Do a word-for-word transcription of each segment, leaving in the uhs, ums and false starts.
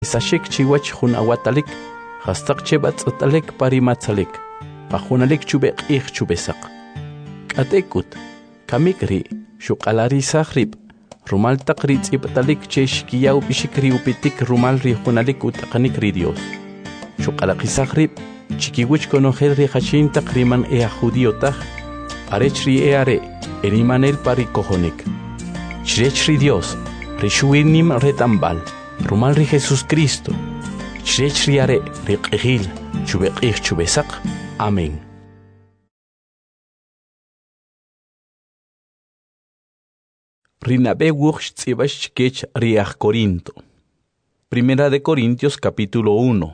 Sashik chiwach hun awatalik, hastak chebat atalik parimatzalik, pahunalik chubek ich chubesak. Katekut, kamikri, shukalari sahrib, rumal takrit ipatalik cheshkiyaw bishikri upitik rumal ri hunalik utakanikri Dios. Shukalaki sahrib, chikiwich konogel ri hachin takriman ea judiotaj, arechri eare, erimanel parikohonik. Chrechri Dios, rishuinim retambal. Rumal ri Jesús Cristo, Chrech riare riqihil, chubeqih chubesak. Amén. Rinabe wuch tzibash kech riach Corinto. Primera de Corintios capítulo uno.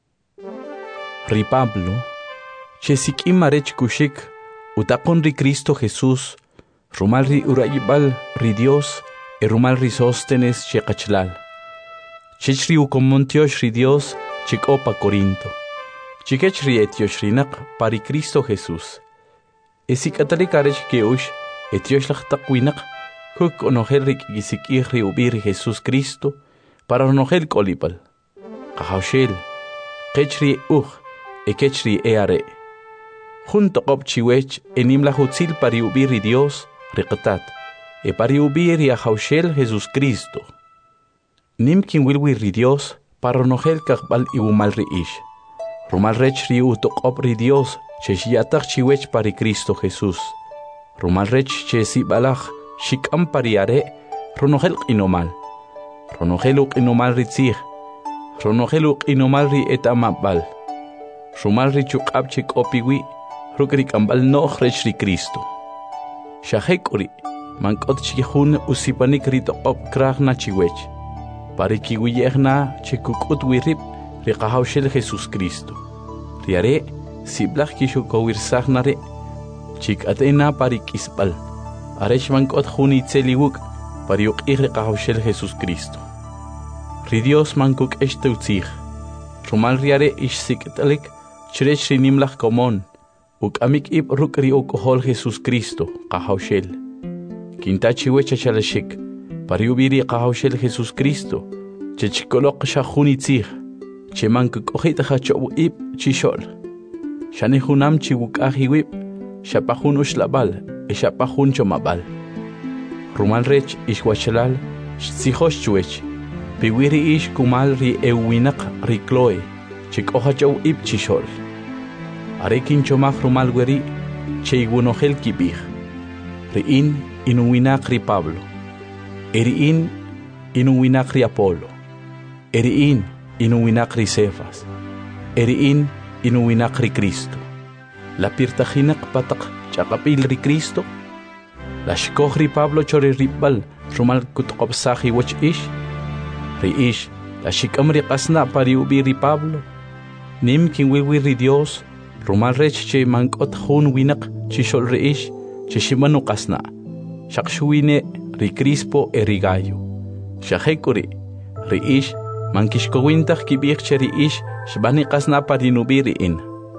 Ri Pablo, chesik imarech kushik, utakon ri Cristo Jesús, rumal ri urayibal ri Dios, e rumal ri Sóstenes chekachlal. Chichri ukomontiosh ri Dios, chikopa Corinto. Chikechri etiosh rinak pari Cristo Jesús. Esikatalik arech keush, etiosh lachtakwinak, huk onogel rik gisikih ri ubir Jesús Cristo, para onogel kolipal. Kahaushel, kechri uch, ekechri eare. Junto op chiwech, enim la hutzil pari ubir ri Dios, rikatat, e pari ubir yahaushel Jesús Cristo. Nim kin wilwi ri Dios, para nogel kakbal iwumal ri ish. Rumal rech ri utokop ri Dios, cheshiatak chiwech pari Cristo Jesús. Rumal rech chesi balach, shikam pariare, ronogel inomal. Ronogel uk inomal ri tzih. Ronogel uk inomal ri etamabal. Rumal ri chukab chik opiwi, rukrik ambal noch rech ri Cristo. Shahek uri, mankot chikihun usipanik ri tokop krach na chiwech. Pariki wiyehna chekukut wirip riqahawshel Jesús Cristo. Riare siblach kishukowir sahnare chik atena parik isbal. Arech mankot huni tseliwuk pariuk riqahawshel Jesús Cristo. Ri Dios mankuk eshteutzich. Rumal riare ishsikitalik chrech rinimlach komon. Uk amik ib ruk ri okohol Jesús Cristo qahawshel. Kintachi wechachalashik. Pariubiri qahawshel Jesús Cristo, chechkolok shahuni tzih, chemank kohit hachobu ib chishol. Shanihunam chiwukahi wib, shapahun ushlabal, e shapahun chomabal. Rumal rech ishwachalal, tzihos chuech, piwiri ish kumal ri ewinak ri kloe, chikohachobu ib chishol. Arekin chomach rumal weri, cheiwunohel kibih. Riin inuwinak ri Pablo. Eriin inuwinakri Apolo. Eriin inuwinakri Cefas. Eriin inuwinakri Cristo. La pirtajinak patak chakapil ri Cristo. La shkohri Pablo chori ribal rumal kutkopsahi wach ish. Ri ish la shikamri kasna pari ubi ri Pablo. Nim kin wilwi ri Dios rumal rech che mankot hun winak chishol ri ish chishimanu kasna. Shakshuine ri Crispo e ri Gayo. Shahekuri, ri ish, mankishkowintach kibich ri ish, shbani kasna parinubiri in.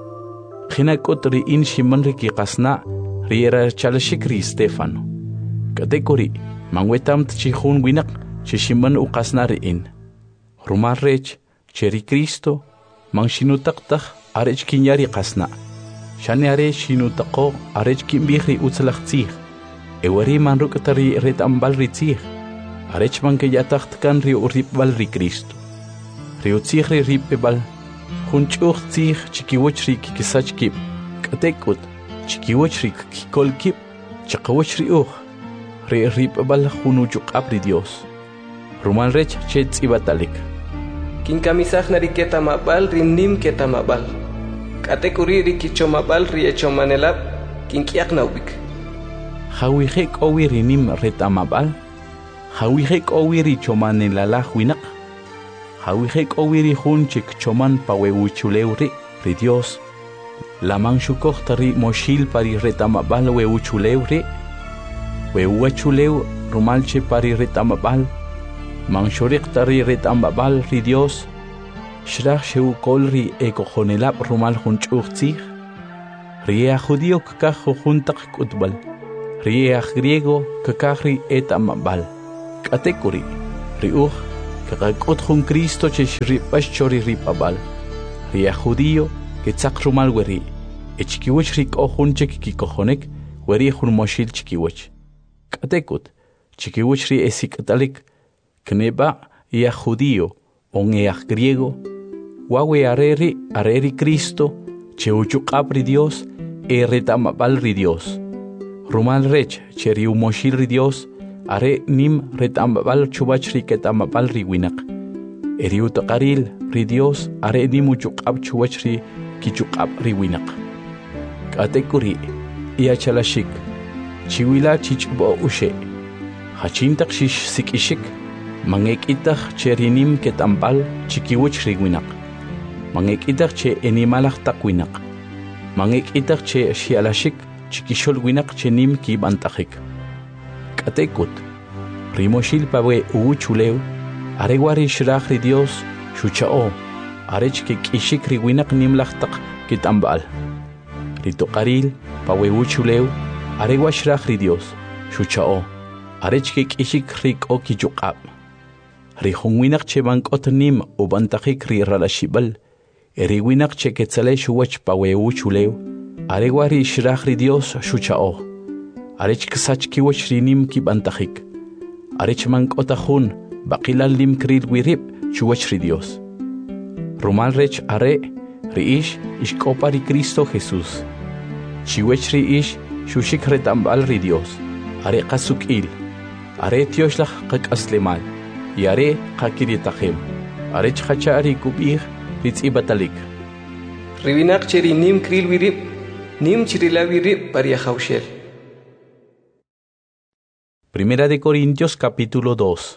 Hinakot ri in shiman ri kasna, ri era chalashik ri Stefano. Katekuri, mangwetam tchihun winak, chishiman u kasna ri in. Rumar rech, cheri Cristo, mang shinutaktak, arech kinyari kasna. Shani are shinutako, arech kimbihri utzalach tzih. Ewari man rukatari ret ambal ri tzih. Arech man ke yatacht kan ri uripbal ri Cristo. Ri utzih ri ripebal. Hunchuch tzih chikiwoch ri kikisach kip. Katekut chikiwoch ri kikol kip. Chakawoch ri uch. Ri ripebal hunuchuk ap ri Dios. Rumal rech chet ibatalik. Kinkamisach na ri ketamabal ri nim ketamabal. Katekuri ri kichomabal ri echomanelab. Kinkiak na ubik. Hawihek owiri nim retamabal. Hawihek owiri choman nilalah winak. Hawihek owiri hunchik choman paweuchuleuri ri Dios. Lamang shukohtari moshil pari retamabal weuchuleuri. Weuachuleu rumalche pari retamabal. Mangshorik tari retamabal ri Dios. Shrach sheu kolri ekojonelab rumal hunchuchtzih. Ria judío kakajo juntak kutbal. Riach griego kakahri et amabal. Katekuri, riuch, kakakot hun Cristo che shripash chori ripabal ria judío que tzak rumal weri echkiwich rik ohun che kikohonek weri hun moshil chkiwich katekut chikiwich ri esikatalik kneba ia judío on ea griego wawe areri areri Cristo che uchukapri Dios e retamabal ri Dios rumal rech che ri moshil ri Dios are nim retamabal chubach ri ketamabal ri winak eri utaqaril ri Dios are nim uchukap chubach ri kichukap ri winak katekuri ia chalashik chiwila chichbo ushe hachintak shish sikishik mangek itach che rinim ketambal chikiwich ri winak mangek itach che animalak takwinak mangek itach che shialashik chikishol winak che nim ki bantahik katekut rimoshil pawe uchulew aregwari shrach ri Dios shuchao arech ke kishik ri winak nim lachtak ketambal ritoqaril pawe uchulew aregwa shrach ri Dios shuchao arech ke kishik ri ko kichuqab ri hunwinak che bankot nim ubantahik ri ralashibal eri winak che ketzale shuwach pawe uchulew aregwa ri shrach ri Dios shuchao arech ksach kiwach rinim ki bantahik arech mankotahun baqilal lim kril wirib shuwach ri Dios rumal rech are riish ishkopa ri Cristo Jesús chiwech riish shushik retambal ri Dios are qasukil are tioshlach qakaslemal yare qakiritahem arech khachari kubih ritzibatalik ribinak cheri nim kril wirib nim chirila wirib paria haushel. Primera de Corintios capítulo dos.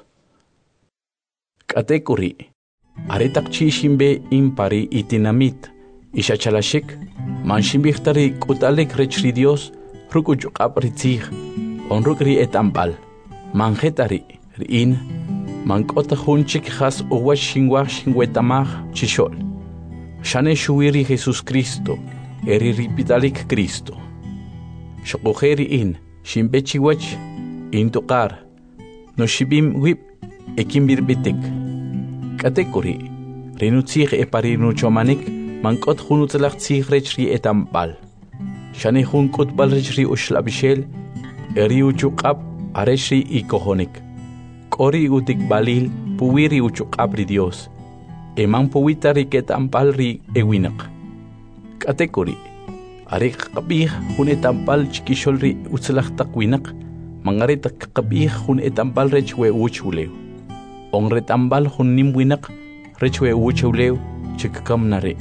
Katekuri aretak chishimbe impari itinamit ishachalashik manshimbichtari kutalek rechri Dios rukuchukap ritzig onrukri etambal manjetari rin mankota hunchik has uwa shingwa shingwetamag chishol shane shuiri Jesus Cristo eri ripitalik Cristo shokujeri in shimbechiwach intukar no shibim wip ekimbirbitik katekuri rinutzig eparinu chomanik mankot hunutzlach tsigrechri etambal shane hunkot balrechri ushlabishel eri uchukap areshri ikohonik kori utik balil puwiri uchukap ri Dios eman puwitari ketambal ri ewinak katekuri arik qabih hunetampal chikishol ri utzlach takwinak mangarit kabih hun etambal rechwe uchulew on retambal hun nimwinak rechwe uchulew chikkam nare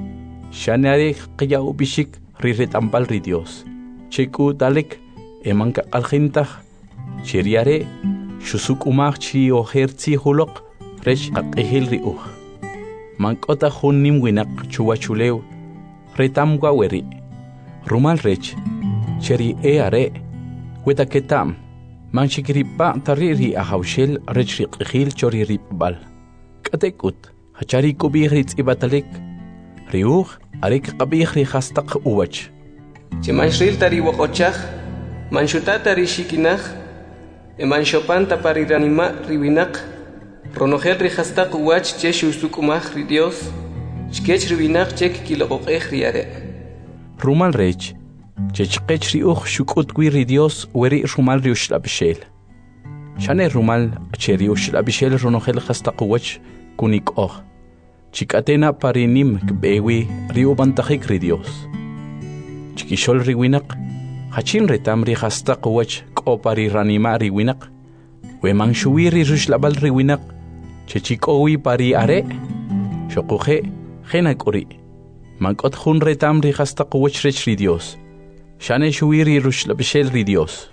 shanare qya ubishik ri retambal ri Dios chiku dalek emanka alkhintah chiriare shusuk umach chi ohertsi hulok rech qahil ri uh mankota hun nimwinak chuwachulew retamwa weri rumal rech cheri e are weta ketam manchikripa tariri ahawshel rechri qhil chori ripbal katekut hachari kubihritz ibatalik riuh arik qabihri khastaq uwach chimashril tari waqochaj manshutata rishikinaj emanshopanta pariranima ribinaq ronojel ri khastaq uwach che shusukumaj ri Dios chkech ribinaq chek kiloqej riare rumal rech chechqech ri uj shukut ri Dios weri rumal ri ushlabishel shane rumal cheri ushlabishel ronojel khastaq uwach kunik oj chikatena parinim kbewi ri ubantahik ri Dios chikishol ri winak hachin retam ri khastaq uwach kopari ranima ri winak weman shuwiri rushlabal ri winak chechikowi pari are shokuje genakuri mankot hun retam ri khastaq uwach rech ri Dios shane shuwiri rushlabishel ri Dios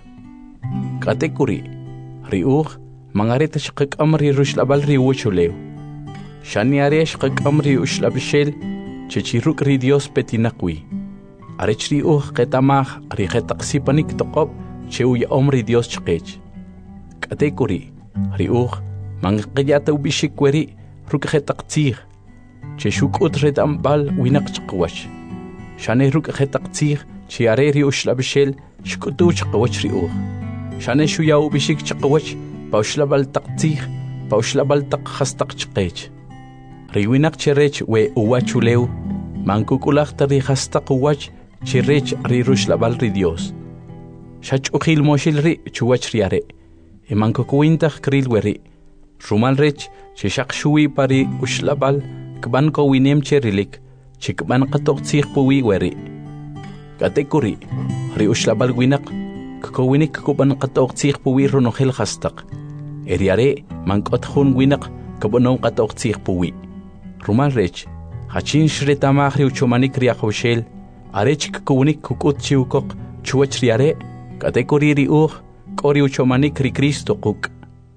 katekuri ri uj mangareta shqak amri rushlabal ri uchulew shane are shqak amri ushlabishel chechiruk ri Dios petinaqwi arech ri uj qetamaj ri qetaqsipanik toqob cheuya omri Dios chqech katekuri ri uj mangqiyata ubishikweri ruk qetaqtzig cheshukut retambal winak chqwach shane ruk qetaqtzig chiareri ushlabishel shkutu chqwach ri uj shane shuya ubishik chqwach bauslabal taqtzig pauxlabal taq hastaq chqech. Riwinak cherech we uwachuleu, mankukulaq tari hastaq uwach cherech rirushlabal ri Dios. Shach ukhil moshil ri chuwach riare, e mankukuintaq kril weri. Rumal rech chishaq shui pari ushlabal kban ko winem cherilik, chikban qatok tsih puwi weri. Katekuri, ri ushlabal winak, kukowinik kuban qatok tsih puwi runohil hastaq. Eriare mankot hun winak kabonon qatok tsih puwi. Rumal rech, hachin shretamah ri uchomanik riahoshel, arech kukunik kukut chiukok chuwach riare, katekuri ri uh, kori uchomanik ri Cristo kuk.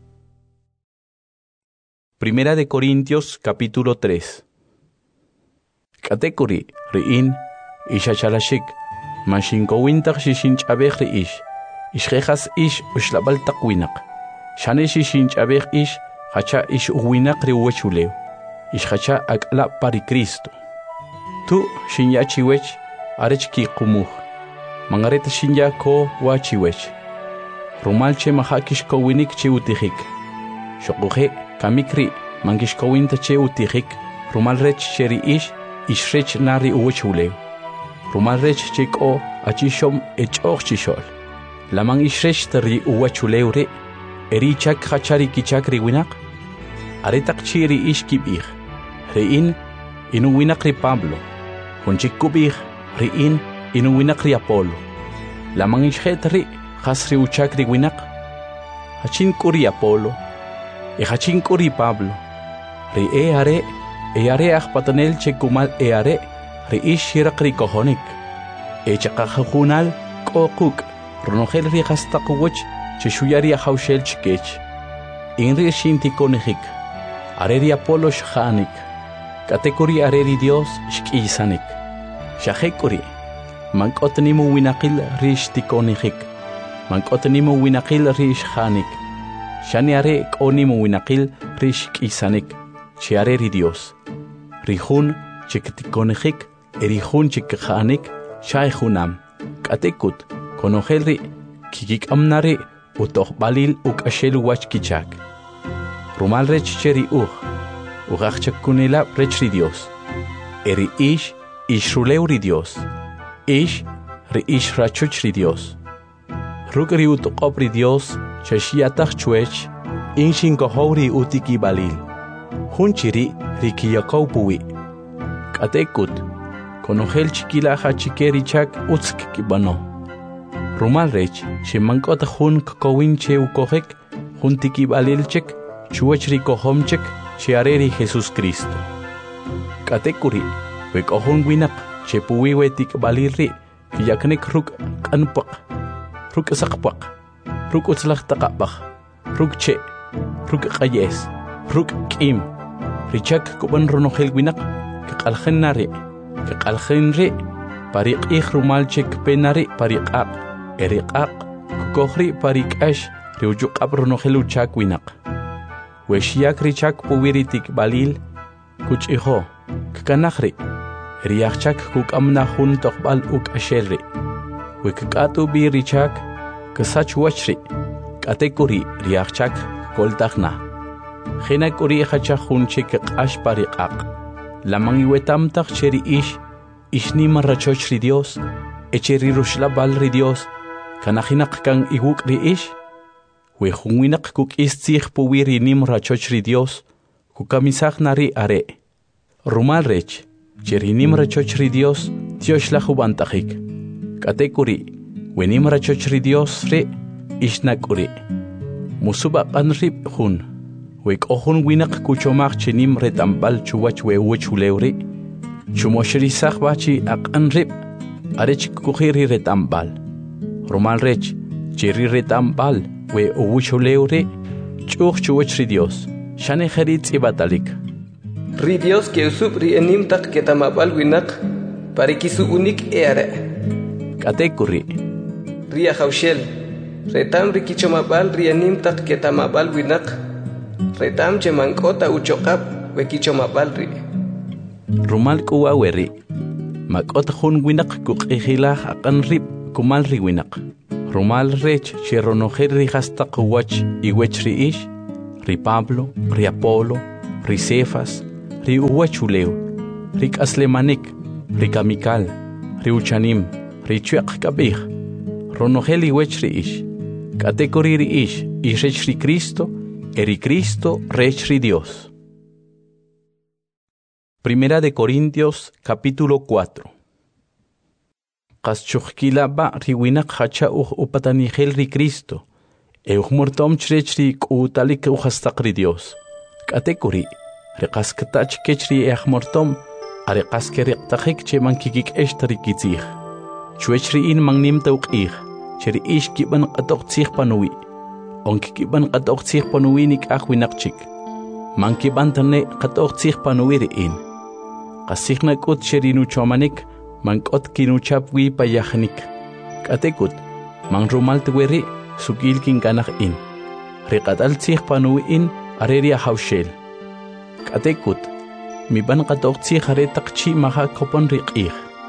Primera de Corintios capítulo tres. Katekuri riin ishachalashik mashinkowintaq shishinch'abej ri ish ishqejas ish ushlabal taqwinaq shane shishinch'abej ish hacha ish uwinaq ri uwachulew ishhacha ak'la pari Cristo tu shinyachiwech arech kiqumuj mangareta shinya ko wachiwech rumalche mahakish kowinik chi utijik shoquje kamikri mangishkowinta che utijik rumal rech cheri ish ishrech nari uwachulew rumal rech chiko achishom echog chishol lamang ishrech tari uwachulew re erichak hachari kichak riwinak aretak chiri ish kibij rein inuwinak ri Pablo hunchik kubij rein inuwinak ri Apolo lamang ishjet ri hasri uchak riwinak hachin kuri Apolo e hachin kuri Pablo ri e are e are akpatanel chekumal e are ri ish hirak ri kohonik e chakajunal kokuk ronogel ri hastaqwach chishuyari haushel chikech inri shintikonejik are ri Apolo shhanik katekuri are ri Dios shkisanik shahekuri mankotnimu winaqil ri shtikonejik mankotnimu winaqil ri shhanik shani are konimu winaqil ri shkisanik chiare ri Dios rihun chiktikonejik erihun chikhanik shaihunam katekut konojelri kikik amnari utoh balil ukashel wach kichak rumal rech cheri uh ugachak kunela rech ri Dios eri ish ishruleu ri Dios ish ri ish rachuch ri Dios rugri utoqop ri Dios chashiatach chuech inshin kohori utiki balil hunchiri rikiyakau puwi katekut konojel chikila hachikeri chak utsk kibano rumal rech shimankot hun kokowin che ukojek juntiki balilchek chuech rikohomchek chiareri Jesus Cristo katekuri wekohun winak che puwi wetik balirri yaknek ruk kanpak ruk sakpak ruk utslach taqapach ruk che ruk qayes ruk kim richak kuban ronojel winak kalkhenari kalkhenri pariq ihrumal chek penari pariqaq eriqaq kokri pariqash reujuk abronojel uchak winak weshiak richak puwiritik balil kuchiho kanachri riachak kukamna hun toqbal uk ashelri wekatu bi richak kasach wachri katekuri riachak koltakhna khina kuri khacha hun chek qash pariqaq lamang iwetam tak cheri ish ishni marrachoch ri Dios echeri rushlabal ri Dios kanahinak kan iguk ri ish we hunwinak kuk istzih puwiri nim rachoch ri Dios kukamisach nari are rumal rech cheri nim rachoch ri Dios tiosh la hubantajik katekuri we nim rachoch ri Dios re ishnakuri musuba qanrib hun wek ohun winak kuchomach chenim retambal chuwach we wuchulewri chumoshri sakhbachi aqanrib arech kukhiri retambal rumal rech cheri retambal we wuchulewri chuch chuwach ri Dios shane kharit ibatalik ri Dios que usub ri enim tak ketamabal winak parikisu unik eare katekuri ri haushel retam ri kichomabal ri enim tak ketamabal winak retam che mankota uchoqap wekicho mabalri rumal kuwa weri makot hun winak kuqihila aqan rib kumal ri winak rumal rech cheronojer ri hasta quwach iwech ri ish ri Pablo, ri Apolo, ri Cefas, ri Uwachuleu, ri Aslemanik, ri Kamikal, ri Uchanim, ri Chuek Kabih, Ronogel iwech ri ish, Katekori ri ish, Ishech ri Cristo, eri Cristo rech ri Dios. Primera de Corintios, capítulo cuatro. Qaschuchkilaba riwinak hacha uj upatanigel ri Cristo, e uj mortom chrech ri k'utalik ujastaq ri Dios. Katekori, reqaskatach kech ri ej mortom, are qaske riqtajik che man kikik eshta ri kitzij. Chuech ri in man nimta uqij, che ri ish kiban qatoq tzij panuwi, onk kiban qatoq tzij panuwi nik aj winaqchik. Man kiban tane qatoq tzij panuwi ri in. Qasijna kut che ri nuchomanik, man kot kinuchap wi payahnik. Katekut, man rumal tweri, sukil kin kanaj in. Riqatal tzij panuwi in, areria haushel. Katekut, mi ban qatoq tzij are taqchi maha kopon riqij.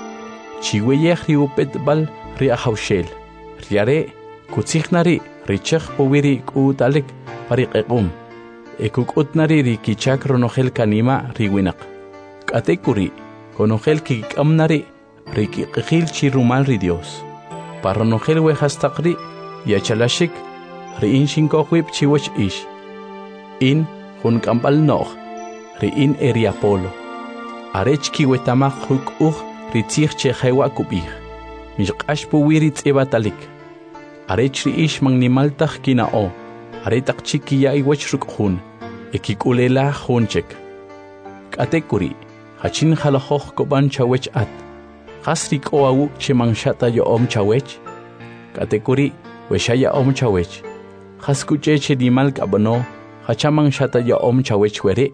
Chiweyej ri upet bal ri haushel. Riare, kutzijnari, richech powiri kutalik pariqequm. Ekukutnari ri kichak ronogel kanima riwinak. Katekuri, konogel kikamnari, ri kiqijil chirumal ri Dios. Paronogel wejastaqri, yachalashik, ri in shinkojwip chiwach ish. In, hun kampal nog, ri in eri Apolo. Arech kiwetamak huk uj, ri tzij che jewa kubij. Mishqash puwiri tzibatalik. Arech ri ish magnimaltaj kinao, aretak chiki ya iwach rukhun, ekikulela hunchek. Katekuri, hachin halahoj koban chawech at. Hasrik o awuk che manshata yo om chawech. Katekuri, weshaya om chawech. Haskuche che dimal kabano, hachamang shata yo om chawech were.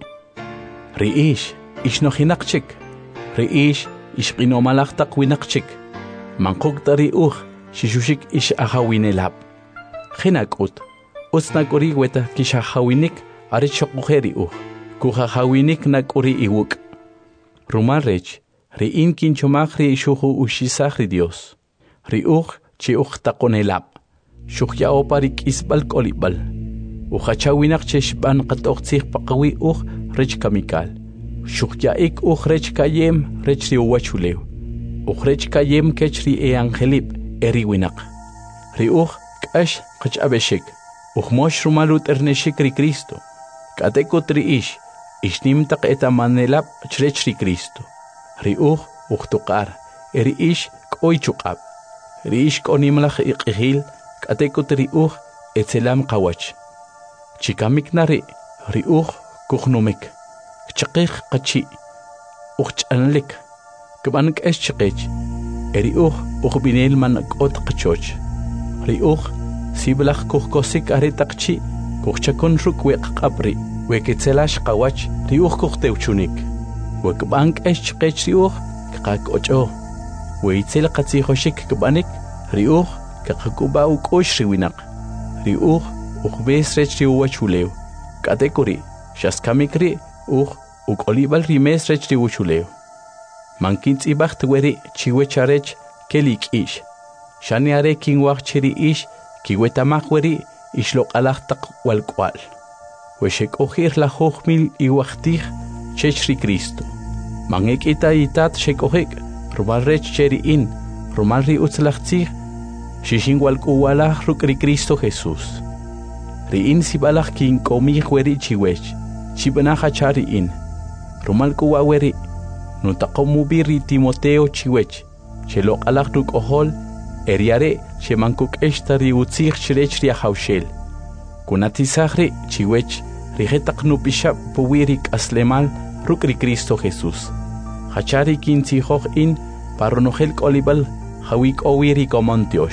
Riish, ish no hinakchik. Riish, ish qinomalaktak winakchik. Mankuk tari uj, shishushik ish ahawinelab. Hinakut, usnakuri weta kishahawinik, arichokujeri uj. Kujahawinik nakuri iwuk. Rumarech, ri in kinchomaj ri shuhu ushisaj ri Dios. Ri uj chi uj takonelab. Shuhya opari kisbal kolibal. Ujachawinak cheshban qatoq tzij paqawi uj rech kamikal. Shuhya ik uj rech kayem rech ri uwachuleu. Uj rech kayem kech ri e angelib eri winak. Ri uj k'ash qach abeshik. Uj mosh rumalut erneshik ri Cristo. Katekut ri ish. Ishnim taq etamanelab chrech ri Cristo. Ri uj uj tuqar. Eri ish k'oy chuqab. Ri ish k'onimlaj iqijil. Katekut ri uj etzelam qawach. Chikamik nari. Ri uj kujnumik. Chaqij qachi. Uj ch'anlik. Kban k'esh chiqech. Eri uj uj binel man k'ot qachoch. Ri uj siblaj kujkosik are taqchi. Kujchakon ruk weq qabri. Weketzelash qawach ri uj kujtewchunik. Wekban k'esh chiqech ri uj kqak'och'o. Weitzel qatzijoshik kbanik ri uj kaqakuba uk'ox ri winaq. Ri uj uj bes rech ri uwachuleu. Katekuri, shaskamik ri uj uk'olibal ri mes rech ri uwachuleu. Mankintz'ibaj tweri chiwecharech kelik ish. Shani are kinwaj chiri ish kiwetamaj weri ishloq'alaj taq walk'wal. Wexek'ojir la jojmil iwajtij chech ri Cristo. Mangek'ita itat xek'ojik rumal rech cheri in, rumal ri utzlaj tzij, xixin walk'uwalaj ruk' ri Cristo Jesús. Ri in sibalaj kink'omij weri chiwech, chibanaj achar ri in. Rumal k'uwa weri, nutaqomubi ri Timoteo chiwech, xeloq'alaj ruk' ojol, eriare xemankuk'exta ri utzij chrech ri ajawxel. Kunatisaj ri chiwech, ri jetaq nupixab puwi ri k'aslemal ruk' ri Cristo Jesús. Hachari kintzijoj in paronojel k'olibal hawik owi ri komontiox.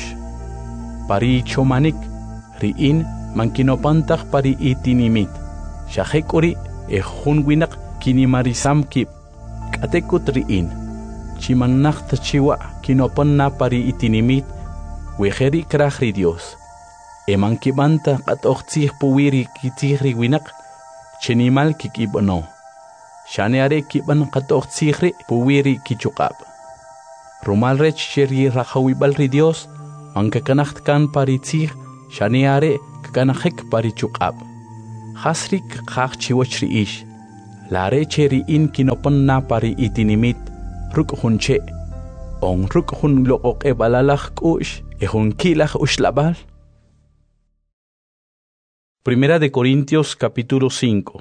Pari chomanik, ri in mankinopantaj pari itinimit. Shajekuri ejun winak kinimarisam kip. Katekut ri in. Chimannak tachiwa kinoponna pari itinimit. Wejeri kraj ri Dios. Emankibanta qat'ojtzij puwiri kitzij ri winak. Chenimal kikibono. Shaneare kiban qat'ojtzij ri puwiri kichuqab. Rumal rech cheri rajawibal ri Dios. Mankakanacht kan pari tzij. Shaneare kakanajek pari chuqab. Hasrik khach chiwach ri ish. La reche ri in kinopon na pari itinimit ruk hunche. On ruk hun look e balalach kush e hun kilach ushlabal. Primera de Corintios capítulo cinco.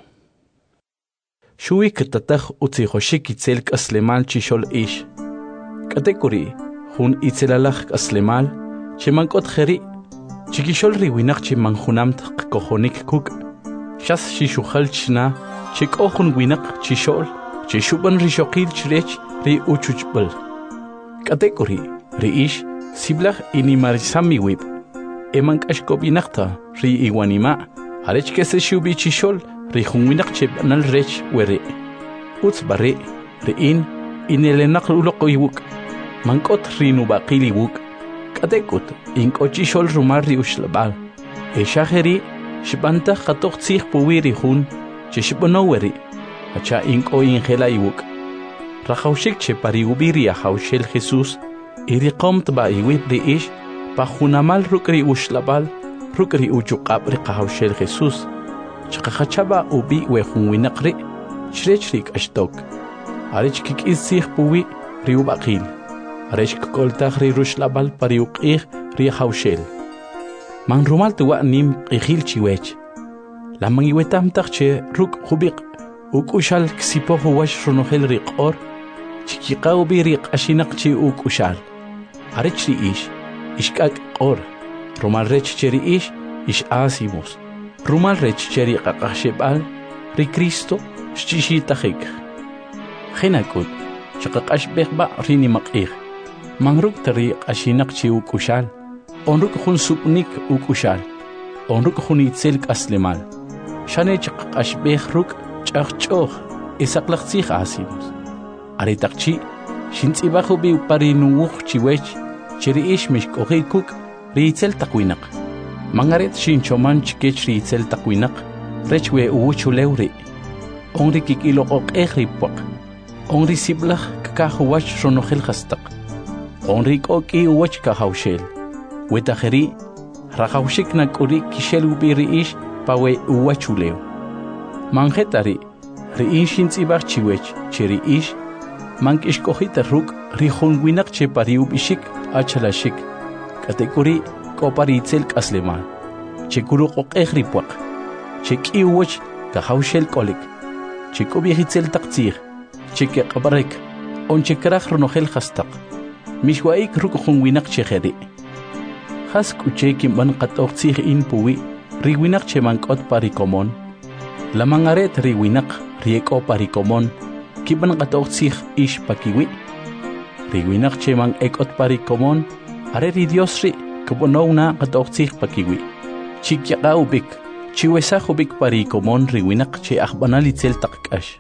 Shui ktatach utzihoshik itzel kaslemal chishol ish. Katekuri hun itzelalach kaslemal chemankot kheri chikishol riwinach chimanhunamt kohonik kuk. Shas shishukhal chna chikohun winak chishol chishuban rishokil chrech ri uchuchbal. Katekuri ri ish siblach inimarisami wib. Emank ashkobinakta ri iwanima arech kese shubi chishol ri hunwinak chib anal rech were. Uts bare ri in inelenak ulokoiwuk. Mankot ri nubakili wuk. Katekut inko chishol rumar ri ushlabal. Eshaheri shibanta khatok tsih puwiri hun chishiponoweri. Hacha inko ingela iwuk. Rajaushik che pariubiri a haushel Jesus iri qomt ba iwit ri ish pa hunamal rukri ushlabal rukri uchuqab ri qahaushel Jesus chaqachaba ubi we hunwinaqri chrechrik ashtok arich kik isih puwi ri ubaqil arich koltag ri rushlabal pariuqih ri haushel man rumal tuwa nim qihil chiwech la mangiwetam taqche ruk khubiq ukushal ksipo huwash runohel ri qor chikiqaw biriq ashinaqchi ukushal arich ri ish ishkak qor rumal rech cheri ish ish asimos rumal rech cheri qaqashebal ri Cristo shchishitahik khinakut chaqaqash beba rini maqih manruk tari ashinaqchi ukushal onruk khun supnik ukushal onruk khun itzel aslemal shane chaqaqash behruk chaqchoh isaqlaqtsikh asimos Aritaqchi shintsibajo bi parinuuch chiwech chiri ish mishkohi kuk riitzel taqwinaq mangaret shinchoman chikech riitzel taqwinaq rechwe uwuchuleuri onri kikiloqoq ehripwaq onri siblaj kakahuwach ronohel khastaq onri koki uwach kahawshel wetajeri rajawshik nakuri kishel ubiri ish pawe uwachuleo manjetari ri inshintsibaj chiwech chiri ish Mank ishkohita ruk rihun winak che pariub ishik achalashik. Katekuri kopari itzel kasleman. Che kuru qoqehri puak. Che kiwach kahaushel kolik. Che kobiehitzel taktsir. Che ke qabarek. On che krach ronohel khastaq. Mishwaik ruk hun winak che kheri. Khas kuche kimban qatoqtsir in puwi. Ri winak che mankot parikomon. La mangaret ri winak rieko parikomon. Kiban qatoqtsih ish pakiwi riwinak chemang ekot parikomon are ri Dios ri kubonowna qatoqtsih pakiwi chikyaqa ubik chiwesa ubik parikomon riwinak che akhbanal itzel taqkash.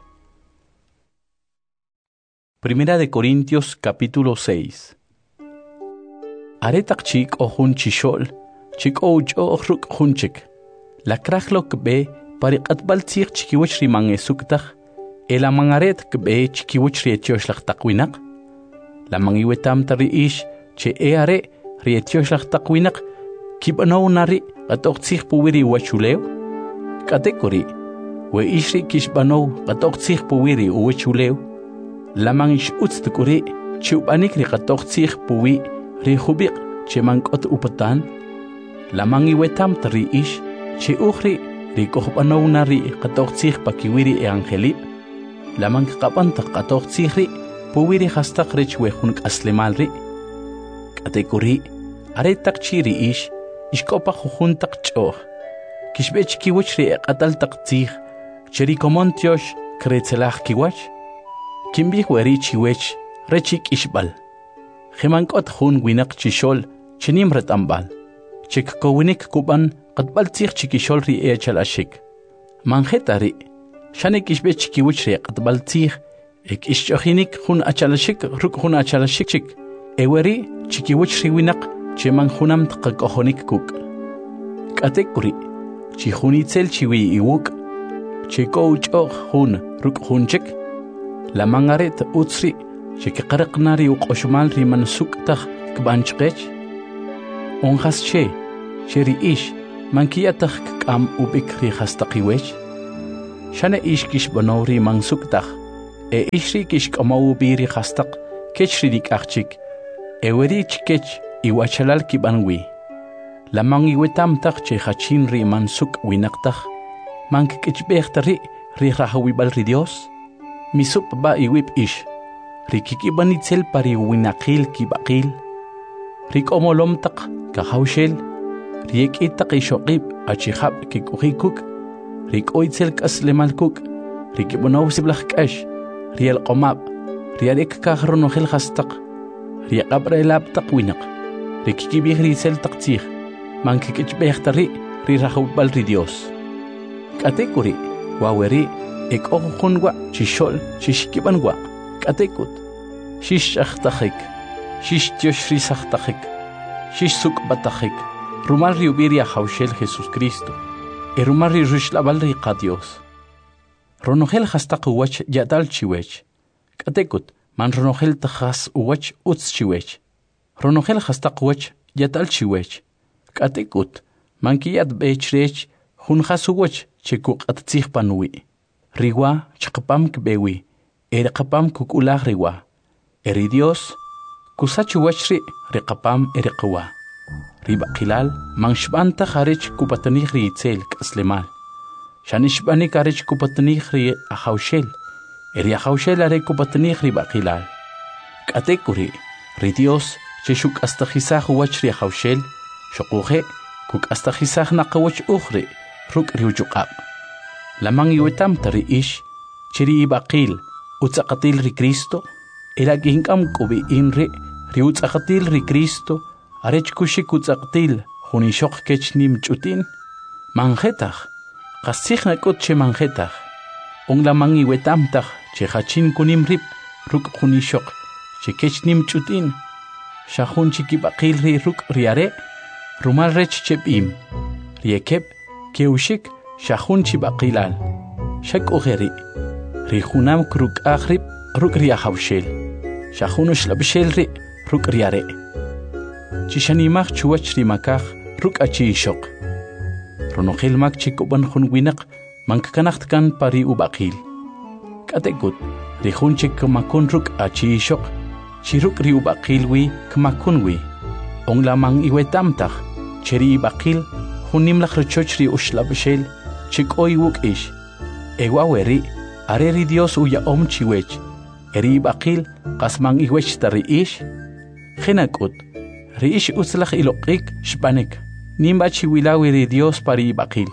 Primera de Corintios capítulo seis. Are taqchik ohun chishol chik ouch ohruk hunchik la krachlok be pariqatbal tsih chikiwach rimang esuktaj El amangaret kbe chikiwich rietiosh lach taqwinak. La mangiwetam tari ish che eare rietiosh lach taqwinak kibanaw nari qatoqtsih puwiri wachuleo. Katekuri we ishri kishbanaw qatoqtsih puwiri wachuleo. La mangish utstukuri chubanik ri qatoqtsih puwi ri khubiq che mankot upatan. La mangiwetam tari ish che ukhri ri kohbanaw nari qatoqtsih pakiwiri e angeli. La man kapanta qatoqtsihri puwiri khastaq rech wehun aslemalri katekuri are taqchiri ish ishkopa khun taqchoh kishbech kiwchri qatal taqtsih cheri komontiosh kretzelaj kiwach kimbi weri chiwech rechik ishbal khimankot khun winaq chishol chinim retambal chik kowinik kuban qatbal tsih chikishol ri echalashik manjetari Shane kishbe chikiwich re qatbal tsih ek ishchohinik hun achalashik ruk hun achalashik chik eweri chikiwich riwinak cheman hunam tqakohonik kuk katekuri chi hunitzel chiwi iwuk chiko uchoh hun ruk hun chik la mangaret utsri chiki qaraqnari uqoshmal riman suktaj kbanchqech onjas che cheri ish mankiyataj k'am ubik ri hastaqiwech shane ishkish banowri mansuktaj e ishri kish k'amawbi ri hastaq kechri dik'aqchik eweri chikech iwachalal kibanwi lamang iwetamtaj che hachin ri mansuk winaqtaj mankik'chb'ejtari ri rajawib'al ri Dios misup ba iwib ish ri kikibanitzel pari winaqil kibaqil ri k'omolomtaq kahawshel ri ek'itaq ixoqib achijab kik'ujikuk ri k'oitzel k'aslemalkuk ri kib'onowsiblaj k'ax ri alq'omab ri arek kaj ronojel hastaq ri aq'abra elabtaq winaq ri kikib'ij ri itzeltaq tzij mankik'chb'ejtari ri rajawib'al ri Dios k'atekuri waweri ek'ojujunwa chixol chixkibanwa k'atekut xixch'ajtajik xixtioxrisajtajik xixsuk'batajik rumal ri ubiri ajawxel Jesucristo e rumal ri ruxlab'al ri qa Dios ronojel hastaq uwach ya'tal chiwech k'atekut man ronojel tajas uwach utz chiwech ronojel hastaq uwach ya'tal chiwech k'atekut man kiyatb'ech rech junjas uwach chekuq'attzij panwi riwa chqapam kbewi erqapam kuk'ulaj riwa eri Dios kusach uwach ri riqapam eriqwa ribaqilal manxb'anta jarech kupatanij ri itzel k'aslemal xanixb'anik arech kupatanij ri ajawxel eri ajawxel are kupatanij ribaqilal k'atekuri ri Dios chexuk'astajisaj uwach ri ajawxel xoquje kuk'astajisaj naqawach ujri ruk' ri uchuq'ab' lamang iwetamta ri ix chiri ibaqil utz'aqatil ri Cristo era kink'am k'ubi'in ri ri utz'aqatil ri Cristo arech kuxik utz'aqatil jun ixoq kech nim ch'utin manjetaj qasij nak'ut che manjetaj on lamang iwetamtaj che jachin kunim rib ruk' jun ixoq che kech nim ch'utin xa jun chikib'aqil ri ruk' ri are rumal rech cheb'im ri ekeb keuxik xa jun chib'aqilal xa k'ujeri ri junam kruk'aj rib ruk' ri ajawxel xa jun uxlab'xel ri ruk' ri are chixanimaj chuwach ri makaj ruk' achi ixoq ronojel mak chik'ub'an jun winaq mankakanaj tkan pa ri ub'aqil k'atekut ri jun chik kmakun ruk' achi ixoq chi ruk' ri ub'aqil wi kmakun wi on lamang iwetamtaj che ri ib'aqil jun nimlaj richoch ri uxlab'xel chik'oy wuk'ix ewaweri are ri Dios uya'om chiwech eri ib'aqil qas man iwech ta ri ix jenak'ut ri ix utzlaj iloq'ik xb'anik nimba chiwilawi ri Dios pa ri ib'aqil.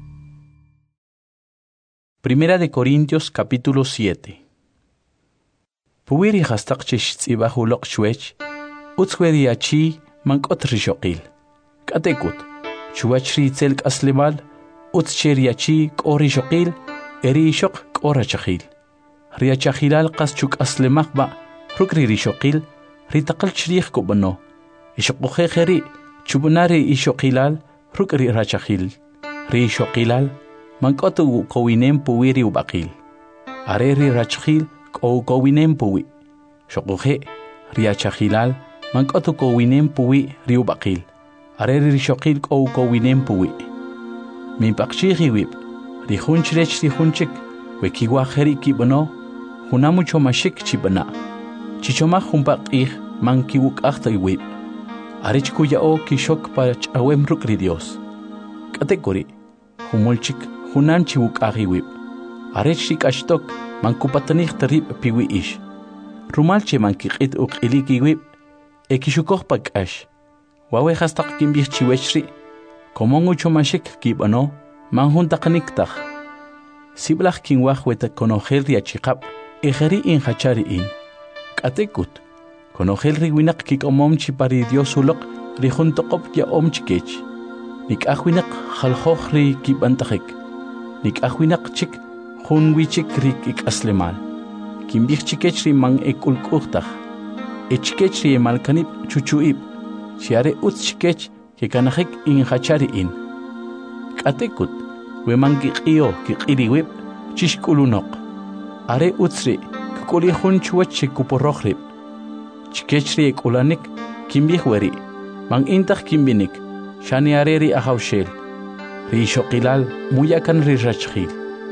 Primera de Corintios capítulo siete. Puwiri hastaq che xtz'ibaj uloq' xwech utzweri achi mank'ot rixoqil k'atekut chuwach ri itzel k'aslemal utz che ri achi k'o rixoqil eri ixoq k'o rachajil ri achajilal qas chuk'aslemaj ba' ruk' ri rixoqil ri taqal chrij kub'ano ixoqojej eri chub'na ri ixoqilal ruk' ri rachajil ri ixoqilal mank'ot ukowinem puwi ri ub'aqil are ri rachajil k'o ukowinem puwi xoqoje ri achajilal mank'ot ukowinem puwi ri ub'aqil are ri rixoqil k'o ukowinem puwi minpaqchij iwib ri jun chrech ri jun chik we kiwaj eri kib'ano junam uchomaxik chib'ana chichomaj junpa q'ij man kiwuk'aj ta iwib arech kuya'o kixok pa ch'awem ruk' ri Dios k'atekuri jumul chik junan chiwuk'aj iwib arech ri k'axtok man kupatanij ta rib' piwi ix rumal che man kiq'it uq'ilik iwib e kixukoj pa k'ax wawe hastaq kinb'ij chiwech ri komon uchomaxik kib'ano man jun taqniktaj siblaj kinwaj weta konojel ri achiqab' ejeri injachari in k'atekut konojel ri winaq kik'omom chi pa ri Dios uloq' ri jun toqob ya'om chikech nik'aj winaq jaljoj ri kib'antajik nik'aj winaq chik jun wichik ri kik'aslemal kinb'ij chikech ri man ek'ulk'ujtaj e chikech ri emalkanib' chuchu'ib' chi are utz chikech kikanajik injachari in k'atekut we man kiq'iyo kiq'iriwib' chixk'ulunoq are utz ri kik'uli jun chuwach chikuporroj rib' chikech ri ek'ulanik kinb'ij weri man intaj kinb'inik xani are ri ajawxel ri xoqilal muyakan ri rachjil.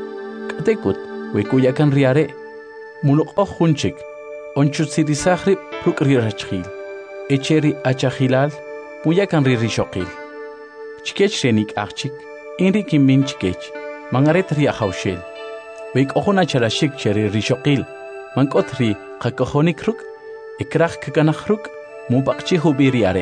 Katekut wekuyakan ri are muloqoj junchik onchutsirisajri ruk ri rachjil. Echeri achajilal muyakan ri ri xoqil. Chikech renik achik inri kimin chikech mangaret ri ajawshel. Wek ojona charashik cheri ri xoqil mankot ri qakojonik ruk ikraj kakanaj ruk mubaqchi hubiri are.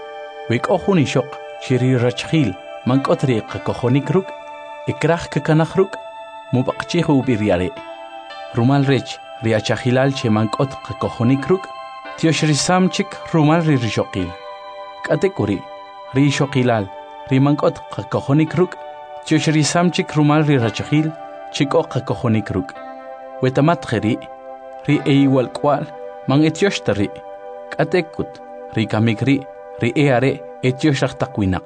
Wek ojuni xoq cheri rachjil mankot ri qakojonik ruk ikraj kakanaj ruk mubaqchi hubiri are. Rumal rech ri achajilal che mankot qakojonik ruk tioshri samchik rumal ri ri xoqil. Katekuri ri xoqilal ri mankot qakojonik ruk tioshri samchik rumal ri rachjil chiko qakojonik ruk. Wetamat kheri ri e igual cual man etiochtari katekut ri kamikri ri e are etioshtakwinaq.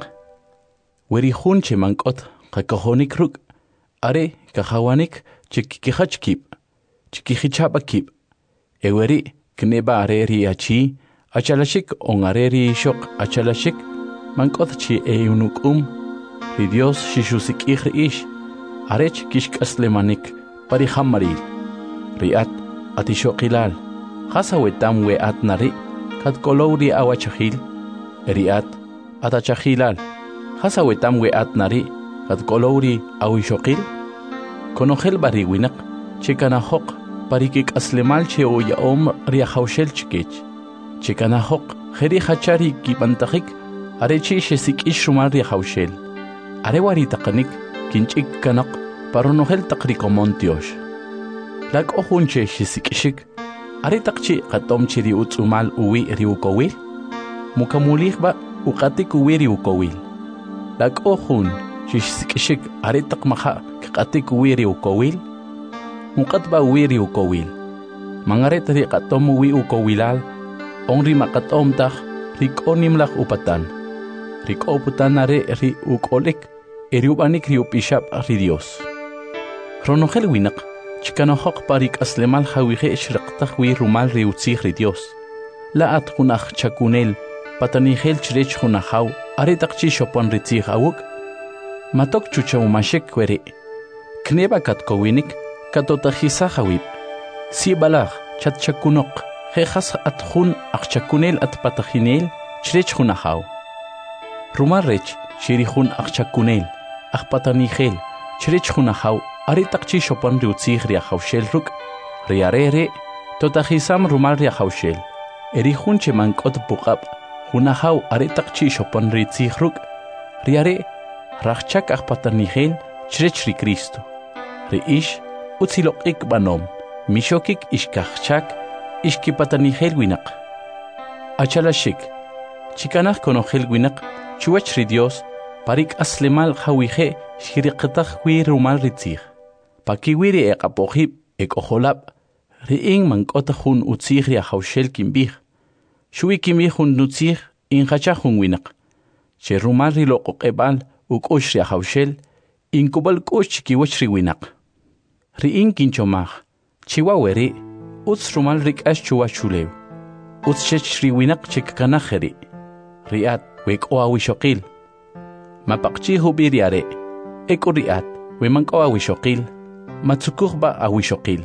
Weri junche mankot qakojonik ruk are kahawanik chikikihachkib chikihichapakib. Eweri kneba are ri achi achalashik on are ri shok achalashik mankot chi e unukum ri Dios shishusik ish arech kishkaslemanik parihamaril riat atishoqilal hasawetam we atnari kat kolowri awachahil riat atachahilal hasawetam we atnari kat kolowri awishoqil konojel bariwinak chikanahok parikik aslemal che oya om riahawshel chikech chikanahok kheri hachari kipantajik arechi shesik ishrumal riahawshel arewari taqanik kinchik kanak paronojel taqrikomontiosh lak ojunche shisikishik are taqchi qatomchi ri utsumal uwi ri ukowil mukamulihba uqatik uwi ri ukowil lak ojun shisikishik are taqmaha qatik uwi ri ukowil muqatba uwi ri ukowil mangaret ri qatom uwi ukowilal onri maqatomtaj ri konimlaj upatan ri koputanare ri ukolik eriubanik ri upishap ri Dios ronojel winak chikanohok parik aslemal hawije shraqtaj wi rumal ri utzij ri Dios la at junaj chakunel patanijel chrech junajaw are taqchi shopon ri tzij awuk matok chuchawmashek weri kneba katkowinik katotajisajawib si balaj chatchakunok jejas atjun aqchakunel atpatajinel chrech junajaw rumal rech shirijun aqchakunel aqpatanijel chrech junajaw are taqchi shopon ri utzij ri ajawshel ruk ri arere totajisam rumal ri ajawshel erijun che mankot puqab junajaw are taqchi shopon ri tzij ruk ri are rajchak aqpatanijel chrech ri Cristo ri ish utziloqik banom mishokik ishkajchak ishkipatanijel winaq achalashik chikanaj konojel winaq chuwach ri Dios parik aslemal hawije shiriqtaj wi rumal ri tzij pakiwiri eqapojib ekojolab riin mankota jun utzij ri ajawshel kimbij shuwi kimbij jun utzij injacha jun winaq che rumal ri loqoqebal uk'ux ri ajawshel inkubal k'ux chikiwach ri winaq riin kinchomaj chiwaweri utz rumal ri k'ax chuwach chulew utz chech ri winaq chikkanajeri riat wek'o awishoqil mapaqchi hubiri are eko riat we manko awishoqil matsukujba awishoqil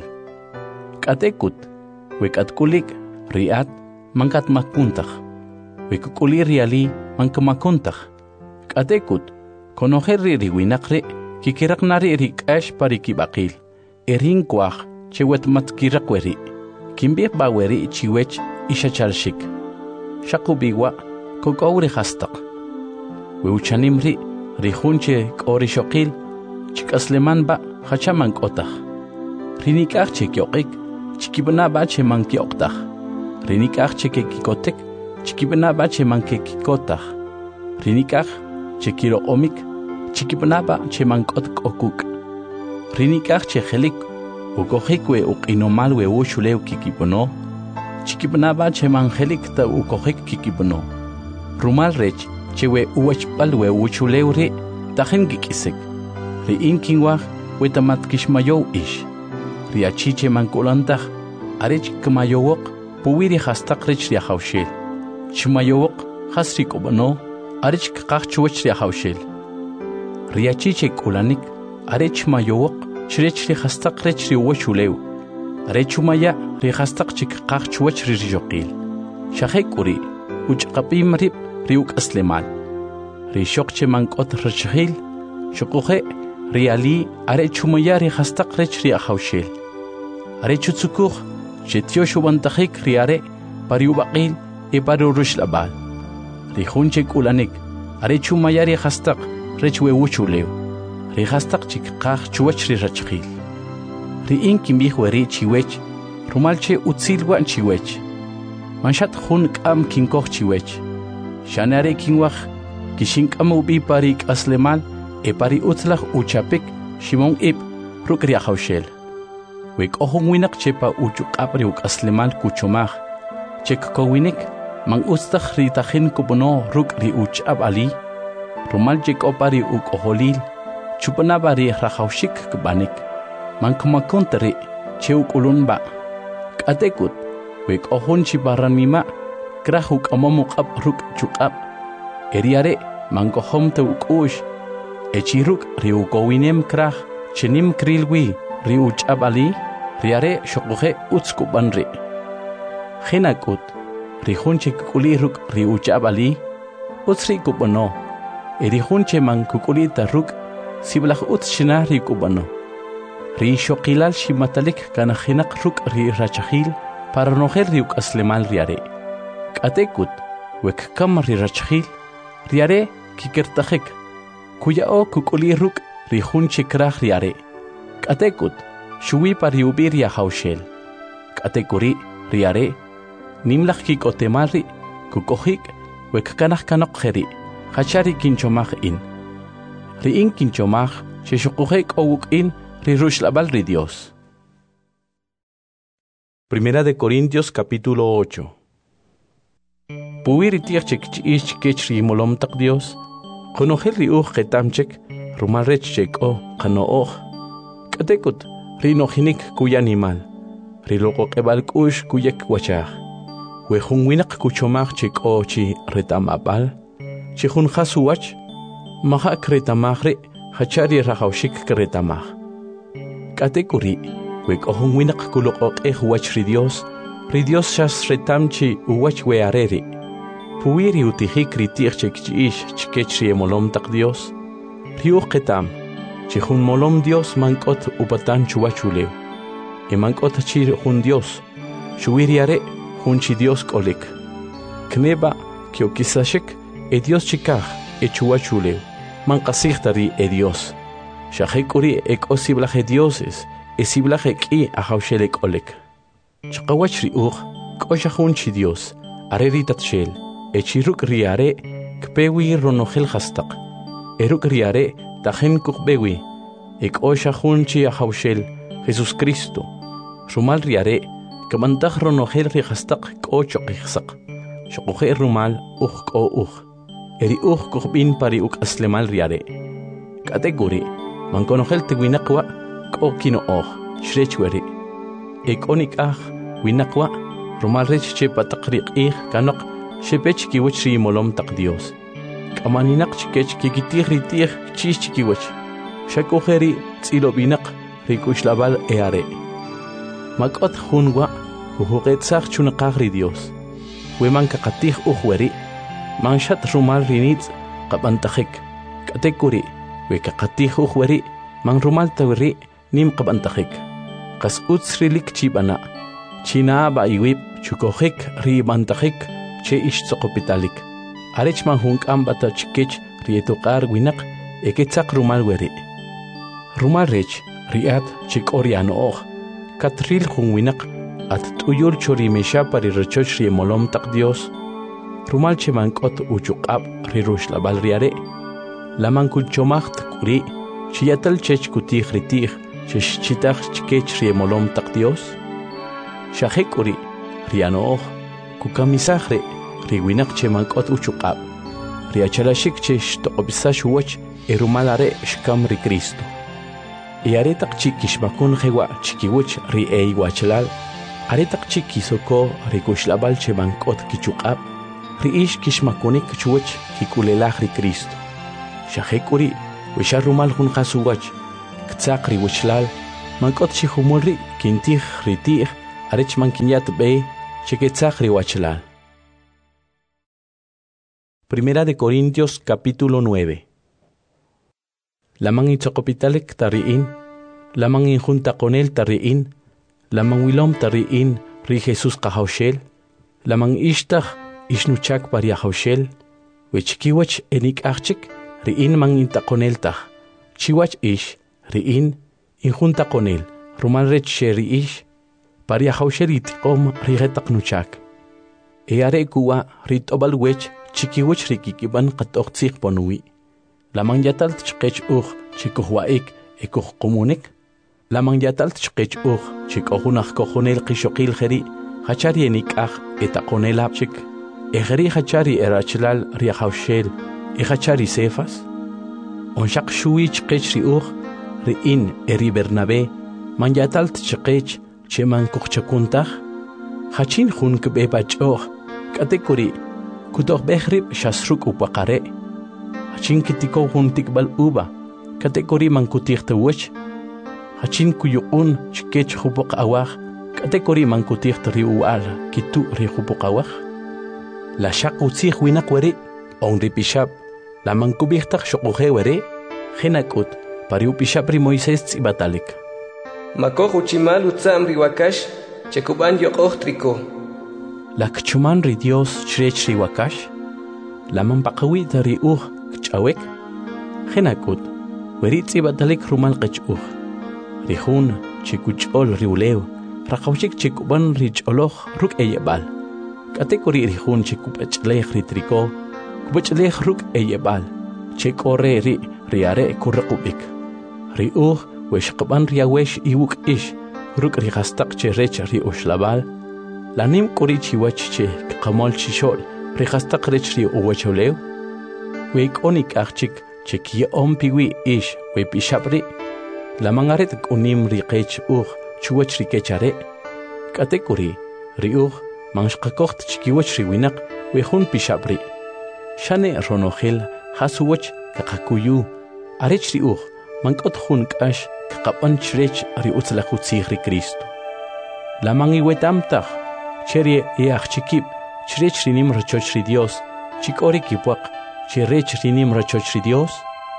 katekut we katkulik riat mankat makuntaj we kukuli riali mankamakuntaj katekut konojer ri riwinaqri kikiraknari rikash parikibaqil erin kwaj chewet matkirakweri kimbih baweri chiwech ishachalshik shaqubiwa kokowri hastaq weuchanimri rijunche k'orishoqil chik'aslemanba hachaman k'otaj rinik'aj chekyoqik chikibnaba cheman kyoqtaj rinik'aj chekekikotek chikibnaba cheman kekikotaj rinik'aj chekiroqomik chikibnaba cheman k'ot k'okuk rinik'aj chejelik ukojik we uq'inomal we uxulew kikibono chikibnaba cheman jelik ta ukojik kikibono rumal rech chewe uwachpal we uchulew ri tajen kikisek ri inkinwaj we tamat kishmayow ish ri achiche mankulantaj arech kmayowoq puwiri hastaq rech ri ajawshel chmayowoq hasri kobono arech kqaj chuwach ri ajawshel riachichek ulanik arech mayowok chrech ri khastaq rech ri wachulew arechumaya ri khastaq chik qaq chwach ri joqil shakhekuri uch qapim rib riuk aslemal ri shokche mankot rechhil shoqohe riali arechumaya ri khastaq rech ri khawshel arechutsukukh chetyo shubantakhik riare pariubaqil e parurush labal ri khunchek ulanik arechumaya ri khastaq rechwe wuchulew ri khastaq chik qaq chwach ri rachkhil ri inkim bihweri chiwech rumalche utsilwan chiwech manshat khun kam kinkokh chiwech shanare kinwakh kishinkam ubi parik aslemal e pari utlakh uchapik shimon ib rukri khawshel wek ohon winak chepa uchu qabri uk aslemal kuchomach chek kowinik man ustakh ri takhin kubono rukri uchab ali rumal chek opari uk oholil chupana bari rakhawshik kbanik man kumakontri cheuk ulunba katekut wek ohon chibaran mima krahuk amamuk ab ruk chukab eriare man kohom te ukush echiruk riukowinem krah chenim krilwi riuch abali riare shokuhe utskubanri khinakut rihunche kukuli ruk riuch abali utsri kubano erihunche man kukuli taruk siblakh utshina rikubano ri shokilal shimatalik kana khinak ruk ri rachahil para noher riuk aslemal riare katekut wek kam ri rachahil riare kikertakhik kuya o kukuli ruk ri hunche krah riare katekut shui pariubir ya haushel katekuri riare nimlakh ki kotemari kukohik wek kanakh kanok kheri khachari kinchomach in ri in kinchomach sheshukuhek owuk in ri rushlabal ri Dios. Primera de Corintios capítulo ocho. Puwir itiach chik kech ri molom tak Dios konohel ri uj ketamchek rumal rech chek o kano oj katekut ri nohinik kuya animal ri loko kebal kush kuyek wachaj we hun winak kuchomach chek o chi retamapal chi hun khasuwach maha kretamach ri hachari rahawshik kretamach katekuri we kohun winak kuloko e huwach ri Dios ri Dios shas retamchi uwach we areri puwiri utihik ritir chek chiish chikech ri molom tak Dios riuch ketam chihun molom Dios mankot upatan chuwachulew e mankot chir hun Dios shuwiriare hun chi Dios kolik kneba kiokisashik e Dios chikaj e chuwachulew mankasichtari e Dios shahekuri e kosiblaje dioses e siblaje ki ahawshele kolik chaqawach riuch koshahun chi Dios areri tatshel echiruk riare kpewi ronohel khastaq eruk riare tajen kukbewi ek osha junchi ahawshel Jesus Cristo rumal riare kamantah ronohel ri khastaq kocho qixsaq shoqohe rumal uj ko uj eri uj kukhbin pari uk aslemal riare kategori mankonohel te winaqwa ko kino oj shrechweri ek onik ah winaqwa rumal rech che pataqriq ih kanaq shepech kiwach ri molom tak Dios kamaninak chikech kikitir ritir chich chikiwach shakojeri tsilobinak rikushlabal eare makot hunwa huhuqet saq chunaqaq ri Dios weman kaqatij ujweri manshat rumal rinitz qabantajik katekuri we kaqatij ujweri man rumal tawri nim qabantajik qas utsrilik chibana china ba iwib chukojik ri bantajik che ish tsoqopitalik arech man hunk ambata chikech rietuqar winak eketzaq rumal weri rumal rech riat chik oriano oj katril hun winak at tuyul chori mesha pari rechoch ri molom tak Dios rumal che mankot uchuqab ri rushlabal riare laman kulchomacht kuri chiyatal chech kutij ritij chesh chitach chikech ri molom tak Dios shahekuri riano oj kukamisajre riwinak che mankot uchuqab riachalashik che shtoqbisash wach erumalare shkam ri Cristo y aretak chikishmakun jewa chikiwach ri ei wachlal aretak chikisoko rikushlabal che mankot kichuqab ri ish kishmakunik chuwach kikulelaj ri Cristo shahekuri Wisha rumal hun qasuwach ktsaq ri wichlal mankot chi humulri kintij ritij arech mankinyat be cheketsaq ri wachlal. Primera de Corintios capítulo nueve. Lamang itzoqopitalek tariin, lamang injunta con él tariin, lamang wilom tariin ri Jesús qahawshel, lamang ishtaq ishnuchak pariahawshel, wechkiwach enik achik riin mang inta con él taj, chiwach ish riin injunta con él, rumal rech sheri ish, pariahawshel itiqom rigetaq nuchak. E are kuwa ritobal wech chikiwach rikikiban qatoqtsiq ponui. Lamang yatal tchqech uj chikuhwaik ekuj komunik. Lamang yatal tchqech uj chikohunaq kohonel qishoqil kheri hachari enikaj etakonel apchik. Ejeri hachari erachlal riahawshel e hachari sefas. Onshaq shui chqech ri uj riin eri Bernabé man yatal tchqech cheman kuchchakuntaj. Hachin jun kbe bachoj katekuri kutoq behrib shasruk upaqare. Hachin kitiko hun tikbal uba katekori man kutih tawach. Hachin kuyuqun chkech hupoq awaj katekori man kutih riual kitu ri hupoq awaj. La shaq utzih winak wari on ripishab la man kubihtaj shoquje wari jinakut pariu pishab ri Moisés tsibatalik. Makoj uchimal utzam riwakash chekuban yoqoj triko. La kchuman ri Dios chrech ri wakash, la man paqawi ri uj kchawek, jinakut, weri tsibatalik rumal qech uj. Ri jun chikuchol ri uleu, raqawchik chikuban ri choloj ruk eyebal. Katekori ri jun chikupachlej ri triko, kupachlej ruk eyebal, chekore ri riare kurraqubik. Ri uj weshqaban ri awesh iwuk ish, ruk ri gastaq cherech ri ushlabal, la nim kuri chiwach che qamol chishol ri gastaq rech ri uwacholeu. Wek onik achik che ki om piwi ish we pishabri. La mangaret kunim ri qech uj chuwach ri kechare. Katekuri ri uj manshqakocht chikiwach ri winak we jun pishabri. Shane ronojel hasuwach kaqakuyu arech ri uj mankot jun kash kaqapan chrech ri utzlaqutzig ri Cristo. La mangi wetamtaj cherie each chikip chrech rinim rachoch ri Dios chikori kipwaq cherech rinim rachoch ri Dios.